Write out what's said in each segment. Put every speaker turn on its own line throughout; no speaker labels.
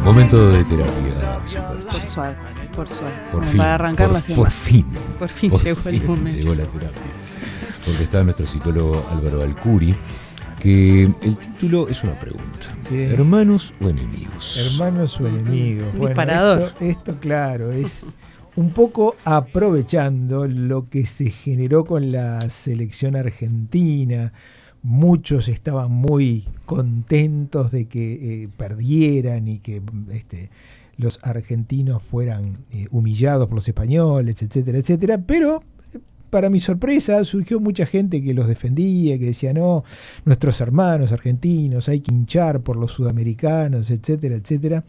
Momento de terapia, Superchi.
Por suerte.
Por fin,
para arrancar la semana.
Por fin
llegó el momento.
llegó la terapia. Porque está nuestro psicólogo Álvaro Alcuri, que el título es una pregunta.
Sí.
¿Hermanos o enemigos?
Hermanos o enemigos.
Un
Bueno,
disparador.
esto claro, es un poco aprovechando lo que se generó con la selección argentina. Muchos estaban muy contentos de que perdieran y que los argentinos fueran humillados por los españoles, etcétera, etcétera. Pero para mi sorpresa surgió mucha gente que los defendía, que decía, no, nuestros hermanos argentinos, hay que hinchar por los sudamericanos, etcétera, etcétera.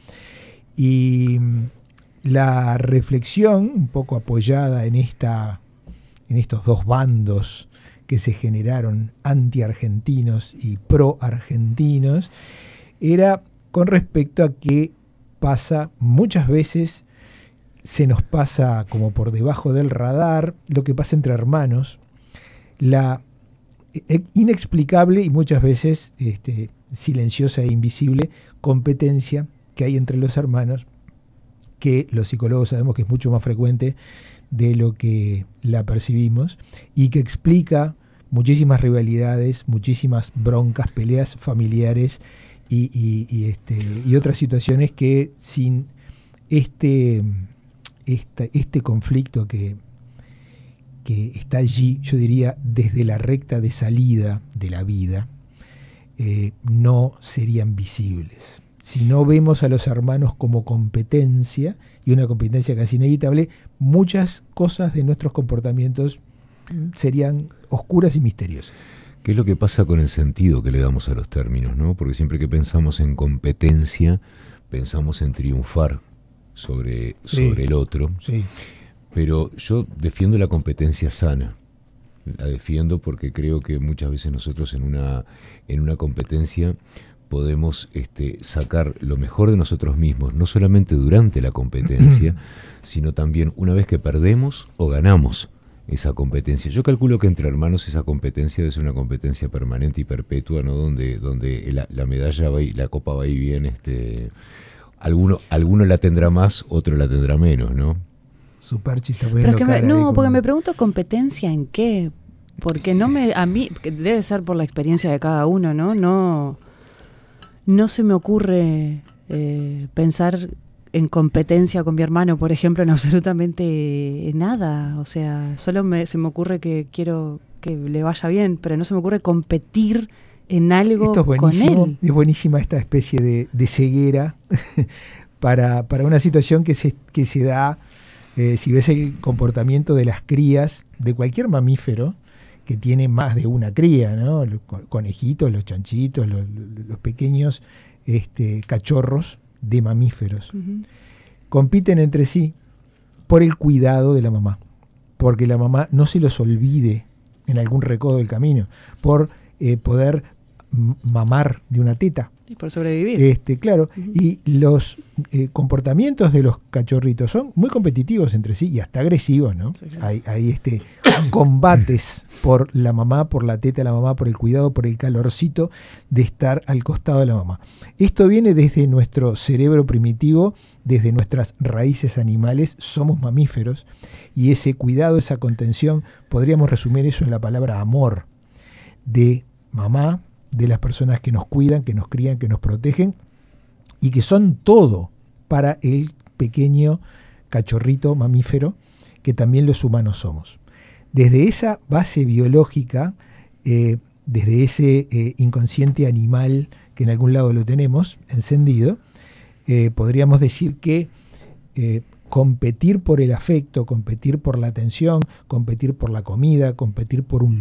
Y la reflexión, un poco apoyada en estos dos bandos que se generaron anti-argentinos y pro-argentinos, era con respecto a que pasa muchas veces, se nos pasa como por debajo del radar lo que pasa entre hermanos, la inexplicable y muchas veces silenciosa e invisible competencia que hay entre los hermanos, que los psicólogos sabemos que es mucho más frecuente de lo que la percibimos y que explica muchísimas rivalidades, muchísimas broncas, peleas familiares y otras situaciones que sin este conflicto que está allí, yo diría, desde la recta de salida de la vida, no serían visibles. Si no vemos a los hermanos como competencia, y una competencia casi inevitable, muchas cosas de nuestros comportamientos serían oscuras y misteriosas.
¿Qué es lo que pasa con el sentido que le damos a los términos, ¿no? Porque siempre que pensamos en competencia, pensamos en triunfar sobre el otro.
Sí.
Pero yo defiendo la competencia sana. La defiendo porque creo que muchas veces nosotros en una competencia podemos sacar lo mejor de nosotros mismos, no solamente durante la competencia, sino también una vez que perdemos o ganamos esa competencia. Yo calculo que entre hermanos esa competencia debe ser una competencia permanente y perpetua, ¿no? Donde la medalla va y la copa va y viene. Alguno la tendrá más, otro la tendrá menos, ¿no?
Superchi está poniendo cara ahí
porque me pregunto competencia en qué, porque a mí debe ser por la experiencia de cada uno, ¿no? No se me ocurre pensar en competencia con mi hermano, por ejemplo, en absolutamente nada. O sea, solo se me ocurre que quiero que le vaya bien, pero no se me ocurre competir en algo con él.
Es buenísima esta especie de ceguera para una situación que se da, si ves el comportamiento de las crías de cualquier mamífero que tiene más de una cría, ¿no? Los conejitos, los chanchitos, los pequeños cachorros de mamíferos. Uh-huh. Compiten entre sí por el cuidado de la mamá, porque la mamá no se los olvide en algún recodo del camino, por poder mamar de una teta.
Y por sobrevivir.
Claro, uh-huh. Y los comportamientos de los cachorritos son muy competitivos entre sí y hasta agresivos, ¿no? Sí, claro. Hay combates por la mamá, por la teta de la mamá, por el cuidado, por el calorcito de estar al costado de la mamá. Esto viene desde nuestro cerebro primitivo, desde nuestras raíces animales, somos mamíferos, y ese cuidado, esa contención, podríamos resumir eso en la palabra amor, de mamá, de las personas que nos cuidan, que nos crían, que nos protegen y que son todo para el pequeño cachorrito mamífero que también los humanos somos. Desde esa base biológica, desde ese inconsciente animal que en algún lado lo tenemos encendido, podríamos decir que competir por el afecto, competir por la atención, competir por la comida, competir por un